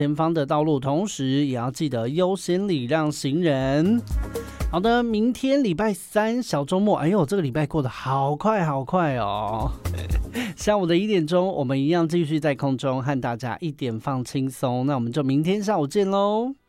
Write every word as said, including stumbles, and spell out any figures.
前方的道路，同时也要记得优先礼让行人。好的，明天礼拜三小周末，哎呦，这个礼拜过得好快好快哦！下午的一点钟，我们一样继续在空中和大家一点放轻松。那我们就明天下午见喽。